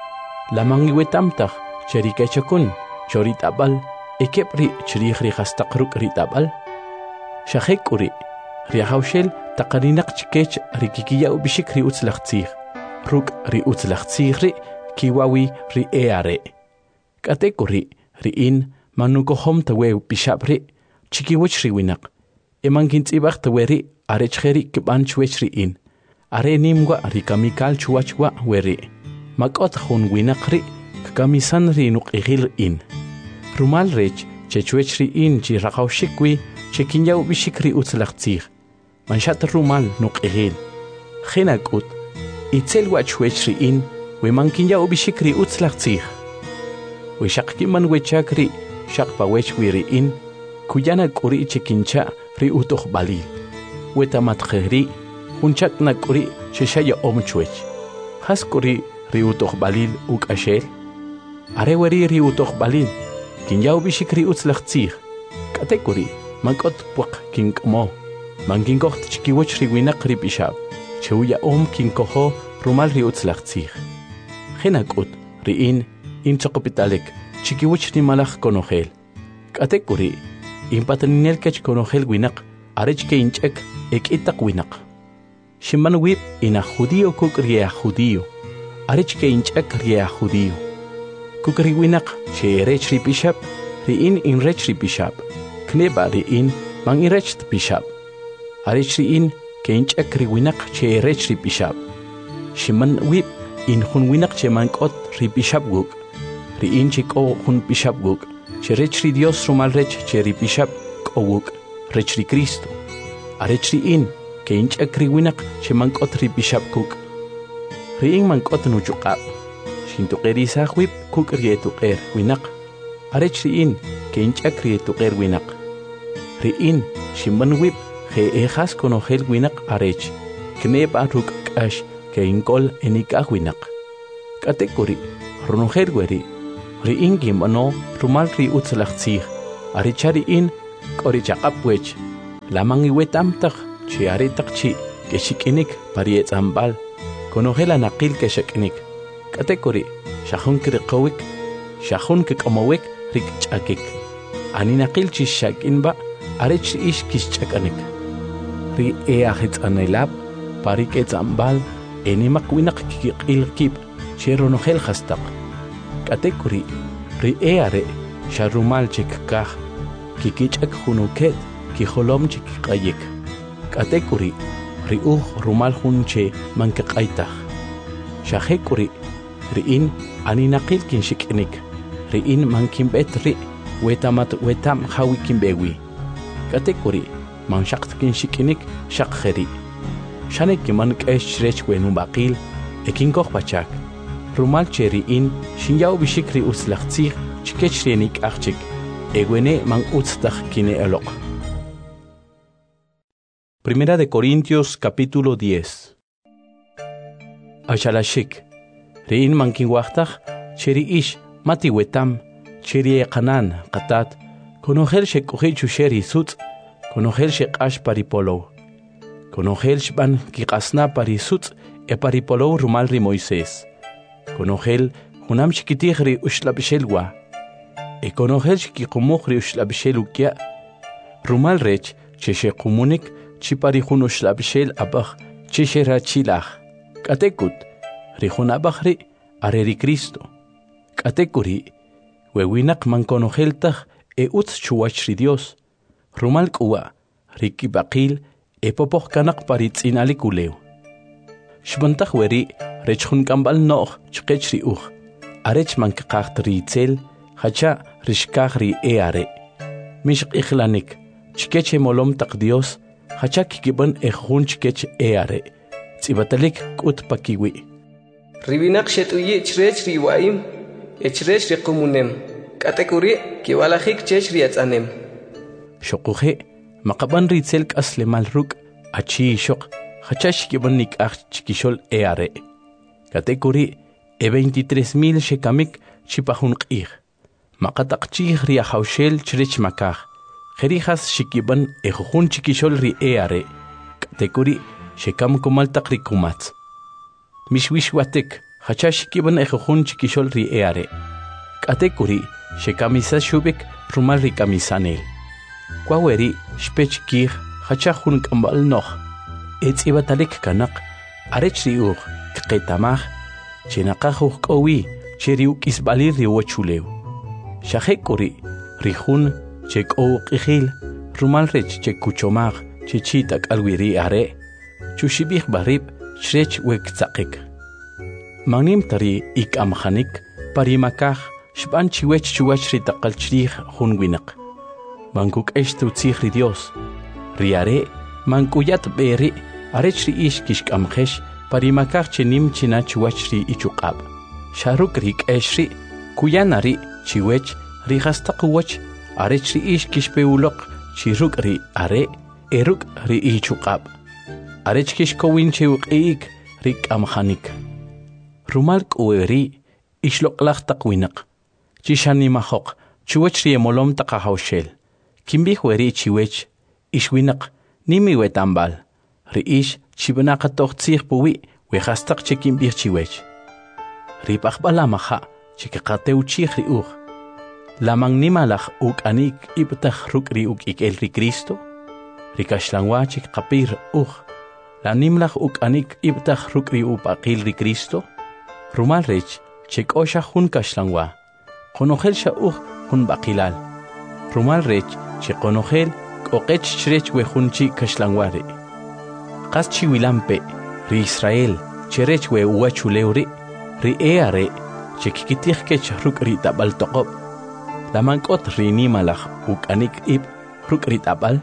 La mangi wetamtaj cheri kechakun choritabal ekepri chrij ri hastaq ruk ritabal. Shahekuri riahawshel taqarinaq chikech ri kikiya ubishik ri utzlaqtzig ruk ri utzlaqtzig ri kiwawi ri eare. Katekuri riin manukohom tawe pishabri chikiwach ri winak. Eman kintzibaq taweri arechjeri kiban chwech riin. Are nimwa ri kamikal chuachwa weri. Makot jun winak ri kamisan ri nuqigil in. Rumal rech chechwech riin chi raqawshikwi chekinyaw bishik ri utzlaqtzig. Manshat rumal nuqigil. Jinakut itzel wachwech riin we mankinyaw bishik ri utzlaqtzig. We shaqkiman wechakri shaqpa wech wiriin kuyana kuri chekincha ri utoq balil. Wetamatjeri hunchak na kuri cheshaya omchwech. Has kuri ri utoq balil ukashel. Are weri ri utoq balil kinyaw bishik ri utzlaqtzig. Katekuri mankot puq kinkmo. Mankinkoht chikiwach ri winak ri bishab. Chewya om kinkoho rumal ri utzlaqtzig. Jinakut riin inchoqopitalek chikiwach ni malaj konojel. Katekuri impatanil kech konojel winak arech ke inchek ekitaq winak. Shiman wib ina judío kuk ria judío. Arech ke inchek ria judío. Kuk ri winak che rech ri bishab riin in rech ri bishab. Kneba riin man irech bishab. Arech riin ke inchek ri winak che rech ri bishab. Shiman wib in jun winak che mankot ri bishab guk. Riin chiko jun bishab guk. Che rech ri Dios rumal rech che ri bishab kowuk rech ri Cristo. Arech riin ke inchek ri winak che mankot ri bishab kuk. Riin mankot nuchuqab. Shintuqeri sahwib kuk rietuqer winak. Arech riin ke inchek rietuqer winak. Riin shimban wib he ejas konojel winak arech. Kneba ruk kash ke inkol enikah winak. Katekuri Ronoher weri, ri ingim ano rumal ri utzlachtzig, arichari in korichaqapwech, lamangi wetamtach, chi aritakchi, keshikinik pariet ambal, konohela naqil keshikinik, katekori, shahun kirikowik, shahun kikamowik, rik chakik, aninaqil chi shakinba, arich ish kishchakanik. Ri eahit anelab, parik et ambal, enimak winak kikil kip, cheronohel hastak. Katekuri, ri eare, sharumal chikkah, kikichak hunuket, kiholom chikkayik. Katekuri, ri uh rumal hunche mankakaitah. Shahekuri, ri in aninakil kinshikinik, ri in mankimbet ri, wetamat wetam hawikimbewi. Katekuri, man shakt kinshikinik shakheri. Shaneki man keshrech wenum bakil, ekinkoch bachak. Rumal cheri in, shinyao bishikri uslachtzig, chikechrenik achik, egwene man utstach kine elok. Primera de Corintios capítulo diez. Ashalashik, rein man kinwachtach, cheri ish, mati wetam, cheri ekanan, katat, konogel shekuhi chusheri sutz, konogel shekash paripolo. Konogel shban kikasna parisutz, e paripolo rumal ri Moisés. Konogel hunam shikitihri ushlabishelwa. E konogel shikikumukhri ushlabishelukia. Rumal rech, cheshe kumunik, chiparihun ushlabishel abach, cheshe rachilach. Katekut, rihun abachri, areri Cristo. Katekuri, wewinak man konogeltach, e utz chuachri Dios. Rumal kuwa, riki bakil, e popoch kanak paritz inalikuleu. Shbantach weri, rechun kambal noch, chkechri uch. Arech man kakacht ritzel, hacha rishkachri eare. Mishk ichlanik, chkeche molom tak Dios, hacha kikiban echun chkech eare. Tzibatalik kut pakiwi. Ribinak shetuye chrech riwaim, echrech rikumunem. Katekuri, kiwalahik chech riatzanem. Shokuhe, makaban ritzel kasle malruk, achi shok. Hachash kibanik ach chikishol eare. Katekuri e veintitrés mil shekamik chipahun qih. Makatakchih ria haushel chrech makah. Jerijas shikiban e jujun chikishol ri eare. Katekuri shekam kumal takri kumats. Mishwishwatek hachash kiban e jujun chikishol ri eare. Katekuri shekamisa shubik rumal ri kamisanel. Kwaweri shpech kih hachahun kambal noch. Etz ibatalik kanak, arech riuch, kqetamach, chenakajuch kowi, cheriuk isbalir riwachuleu. Shahekuri, rihun, chek o qihil, rumalrech chek kuchomach, chichitak alwiri are, chushibich barib, shrech wek tzakik. Manim tari ik amhanik, parimakach, shban chiwech chuwach ritakalchrich hunwinak. Bankuk eshtu tzihri Dios, riare, mankuyat beri, arechri ish kishkamchesh, parimakach chenim china chuachri ichukab. Sharuk rik eshri, kuyanari, chiwech, rihastakuwach, arechri ish kishpeulok, chiruk ri are, eruk ri ichukab. Arech kishkowin chewuk eik, rik amhanik. Rumalk ueri, ishlok lach takwinak. Chishanimahok, chuachri emolom takahaushel. Kimbih weri chiwech, ishwinak, Nimi wetambal, riish chibanaka tochtzich puwi, wehastak chikim bir chiwech. Ripachbalamaha, chikakateu chich riuch. Lamang nimalach uk anik ibtach ruk riuk ik el ri Cristo. Rikashlangwa chikapir uch. La nimlach uk anik ibtach ruk riup akil ri Cristo. Rumal rech, chik osha hun kashlangwa. Konogel sha uch hun bakilal. Rumal rech, chikonogel, Oqech chrech wehunchi kashlangwari. Qaschi wilampe, ri Israel, cherech we uachuleuri, ri eare, chekikitich kech ruk ri tabal toqob. Lamankot ri nimalach uk anik ib ruk ri tabal.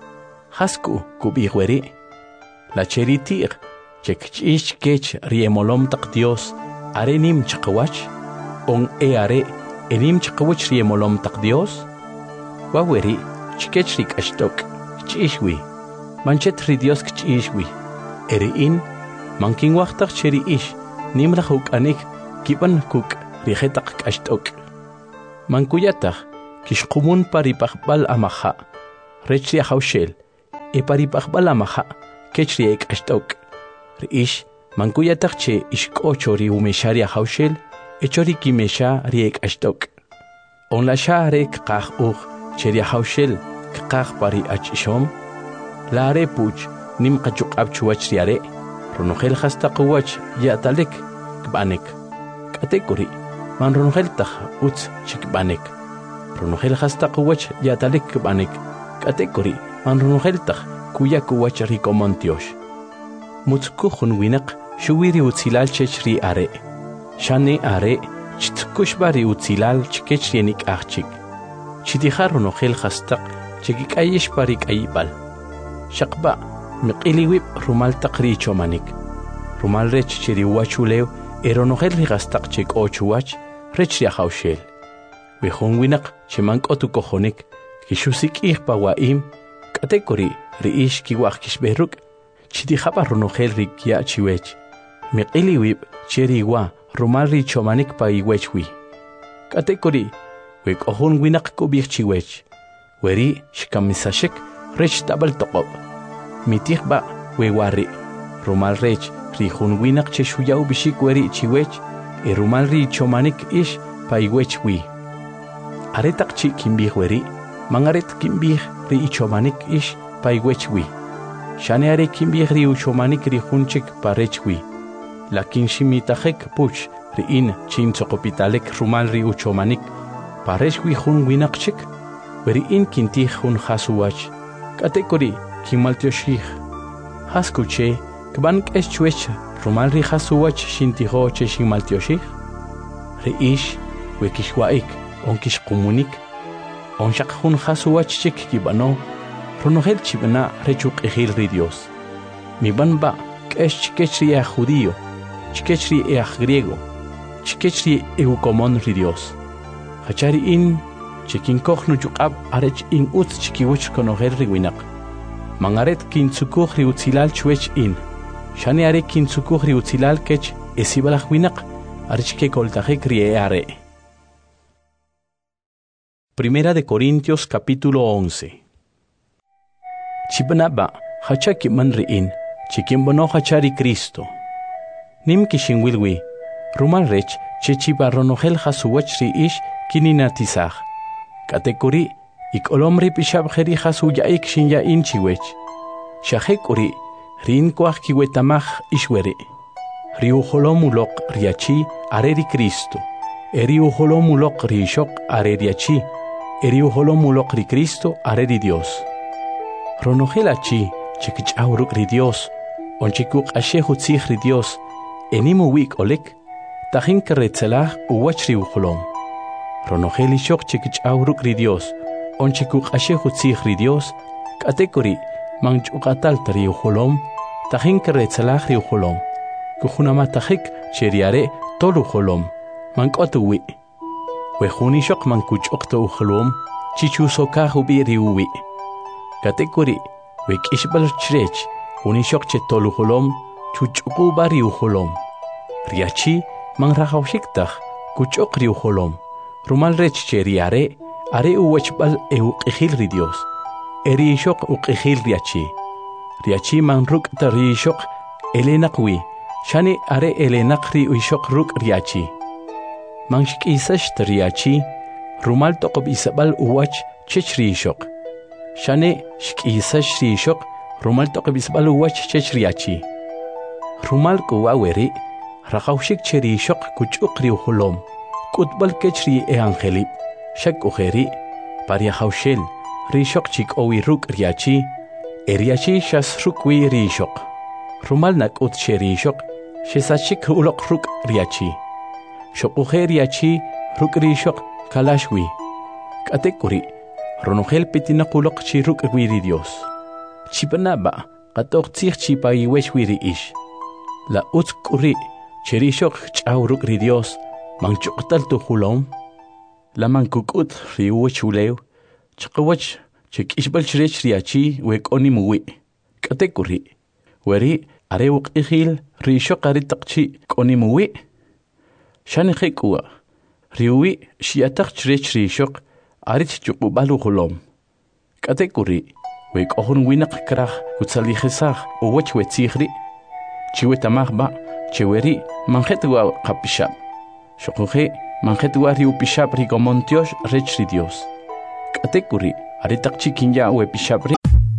Hasku kubihweri. La cheritir, chekchish kech ri emolom tak Dios, are nim chakawach, on eare, enim chakawach ri emolom tak Dios. Waweri, chikechrik ashtok, chishwi, manchet ri Dios kchishwi, eri in, manking wachtach cheri ish, nimrach uk anik, kipan kuk, rijetaq k'axt'ok. Mankuyataq kixqumun paripaqbal amaja, rech riajawxel, e paripaqbal amaja, kech rie k'axt'ok. Ri'ix mankuyataq che ixk'ocho ri umesha riajawxel, echo ri kimesha rie k'axt'ok. Onlasha are kqaj uj che riajawxel kqaj pari ach'ixom, la are puch nim qachuq'ab chuwach riare, ronojel hasta quwach ya'talek kb'anek. K'atekuri man ronojel taj utz chikb'anek. Ronojel hasta quwach ya'talek kb'anek. K'atekuri man ronojel taj kuya kuwach rikomon tiox. Mutzkujun winaq xuwiri utzilal chech ri are. Shane are chitkushba ri utzilal chikech rienik ajchik. Chitija ronojel hasta chikikayesh parik ayibal. Shaqba miqiliwib rumal taqri chomanik. Rumal rech chiri wachulew eronojel rigastaq chik ochuwach rech riajawxel. Wejun winaq chimank otu kojonik kixusik ij pawaim k'atekuri ri'ix kiwaq kixberuk chitijaba ronojel rikya chiwech. Miqiliwib chiriwa rumal ri chomanik pa iwechwi. K'atekuri wek'ojun winaq kubij chiwech. Weri xkamisashek rech tabal toqob. Mitijba wewari rumal rech ri jun winaq che xuyaw bishik weri chiwech e rumal ri chomanik ish pa iwech wi. Aretaq chi kimbij weri mangaret kimbij ri chomanik ish pa iwech wi. Shane are kimbij ri chomanik ri jun chik pa rech wi. Lakin shimitajek puch ri in chin tsoqopitalek rumal ri chomanik pa rech wi jun winaq chik weri in kintij jun hasuwach. K'atekuri kimaltioshij. Haskuche kban k'ex chuech rumal ri hasuwach shintijo che shinmaltioshij. Ri'ix wekixwaik onkixqumunik. Onshaq jun hasuwach chik kibano ronojel chibna rechuq ejil ri Dios. Miban ba k'ex chikech ri ej judío, chikech ri ej griego, chikech ri eukomon ri Dios. Hachari in chikinkoj nuchuqab arech in utz chikiwich konojel ri winaq. Mangaret kintsukuj ri utzilal chuech in. Shane are kintsukuj ri utzilal kech esibalaj winaq arech ke koltajek ri are. Primera de Corintios capítulo once. Chibnaba hachaki man ri in, chikimbono hachari Cristo. Nim kishinwilwi, rumal rech chechiba ronojel hasuwach ri ish kininatizaj. Katekuri ikolom ri pishabjeri hasuyaik shinya in chiwech. Shahekuri rin kwaj kiwetamaj ishwere. Riujolomulok riachi areri Cristo. Eriujolomulok rishok areriachi. Eriujolomulok ri Cristo areri Dios. Ronojelachi chikichauruk ri Dios. Onchikuk ashehutzij ri Dios. Enimu wik olek. Tajin keretzelaj uwach riujolom. Ronojel ishok chikichauruk ri Dios. Onchikuk ashehutzij ri Dios. Katekuri manchuqatal riujolom. Tajin keretzelaj riujolom. Kujunamatahik cheriare tolu jolom. Mankotuwi. Wejunishok mankuchokto ujolom. Chichusokaj ubi riuwi. Katekuri wekishbal chrech. Unishok che tolu jolom. Chuchukuba riujolom. Riachi manrajawshiktaj. Kuchok riujolom. Rumal rech cheriare. Are uwechbal euqijil ri Dios. Erishok uqijil riachi. Riachi manruk tarishok elenaqwi. Shani are elenaqri uishok ruk riachi. Manshik isash riachi. Rumal toqob isabal uwach chech rishok. Shani shik isash rishok. Rumal toqob isabal uwach chech riachi. Rumal kuwaweri. Raqawshik cherishok kuchuk riujolom. Kutbal kechri e angelip. Shak ujeri. Paria haushel. Rishok chik owi ruk riachi. Eriachi shas rukwi rishok. Rumal nak ut cherishok. Shesachik ulok ruk riachi. Shok ujer riachi ruk rishok kalashwi. Katekuri. Ronojel pitinakulok chi ruk wiri Dios. Chipanaba. Katok tzich chipa iwech wiri ish. La ut kuri. Cherishok chaw ruk ri Dios. Manchuktal tu hulom. La mankukut riuwech ulew. Chakawach chik ishbal chrech riachi wek onimuwi. Katekuri. Weri arewuk ihil rishok aritaqchi onimuwi. Shani khekua. riwi shiatak chrech rishok arich chukubalu hulom. Katekuri, wek ohun winak krach utsalijesach uwech wetzihri. Chiwe tamagba, cheweri manjetwa kapishab. Shokuhe manjetwa riupishab rigomontiosh rechri Dios. Katekuri, aritak chikinya wepishab.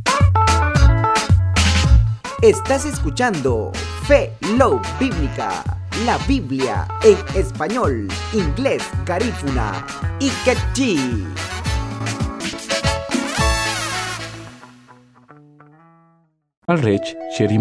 Estás escuchando Fe Love Bíblica, la Biblia en español, inglés, garífuna y quechí. Al rech, cheri